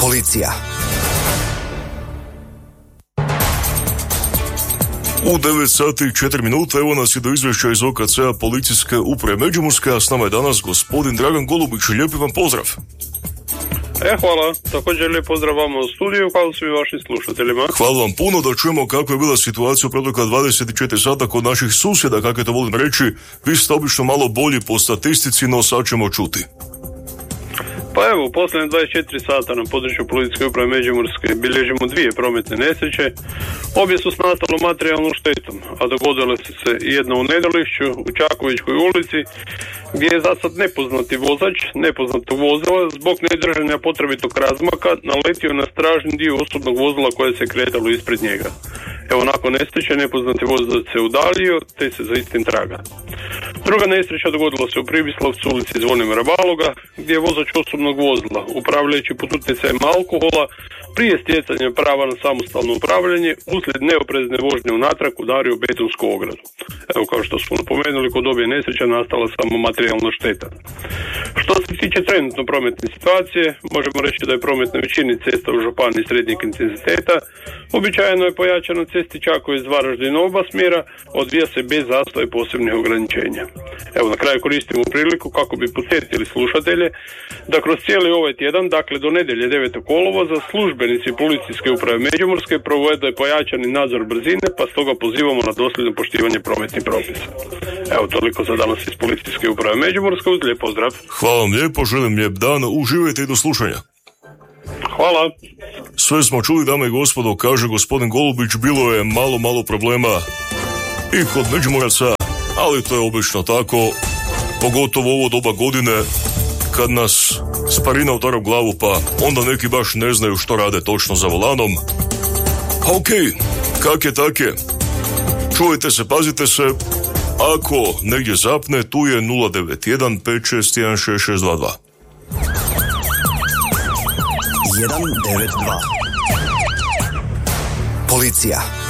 Policija. U 9 sati i 4 minute, evo nas je do izvješća iz OKC-a policijske uprave Međimurske, a s nama je danas gospodin Dragan Golubić. Lijepi vam pozdrav. Hvala. Također lijep pozdrav vama u studiju, kao svi vašim slušateljima. Hvala vam puno, da čujemo kakva je bila situacija u protekla 24 sata kod naših susjeda, kako je to volim reći. Vi ste obično malo bolji po statistici, no sad ćemo čuti. Pa evo, u posljednje 24 sata na području policijske uprave Međimurske bilježimo 2 prometne nesreće. Obje su s nastalom materijalnom štetom, a dogodile su se jedna u Nedelišću, u Čakovićkoj ulici, gdje je zasad nepoznati vozač, nepoznatog vozila, zbog nedržanja potrebitog razmaka naletio na stražni dio osobnog vozila koje se kretalo ispred njega. Evo, nakon nesreće nepoznati vozač se udaljio, te se za istim traga. Druga nesreća dogodila se u Pribislavcu, ulici Zvonimira Baloga, gdje je vozač osobnog vozila, upravljajući pod utjecajem alkohola, prije stjecanja prava na samostalno upravljanje, uslijed neoprezne vožnje unatrag udario u betonsku ogradu. Evo, kao što smo napomenuli, kod obje nesreća nastala samo materijalna šteta. Što se tiče trenutno prometne situacije, možemo reći da je promet na većini cesta u županiji srednjeg intenziteta. Uobičajeno je pojačano cesti Čakovec Varaždin oba smjera, odvija se bez zastoja i posebnih ograničenja. Evo, na kraju koristimo priliku kako bi podsjetili slušatelje da kroz cijeli ovaj tjedan, dakle do nedjelje 9. kolovoza, službenici policijske uprave Međimurske provode pojačani nadzor brzine, pa stoga pozivamo na dosljedno poštivanje prometnih propisa. Evo, toliko za danas iz policijske uprave Međimurske. Uz lijep pozdrav. Hvala vam lijepo, želim lijep dan, uživajte i do slušanja. Hvala. Sve smo čuli, dame i gospodo, kaže gospodin Golubić, bilo je malo problema i kod Međimuraca, ali to je obično tako, pogotovo ovo doba godine, kad nas sparina utara u glavu, pa onda neki baš ne znaju što rade točno za volanom. A okej, kak je tak je. Čujte se, pazite se, ako negdje zapne, tu je 091 561 6622. 192. Policija.